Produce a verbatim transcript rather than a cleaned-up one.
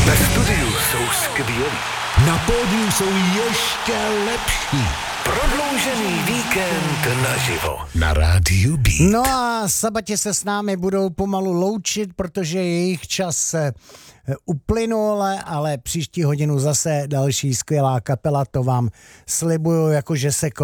Ve studiu jsou skvělí. Na pódiu jsou ještě lepší. Prodloužený víkend naživo na rádiu Beat. No a Sabatě se s námi budou pomalu loučit, protože jejich čas se uplynul, ale příští hodinu zase další skvělá kapela, to vám slibuju, jakože se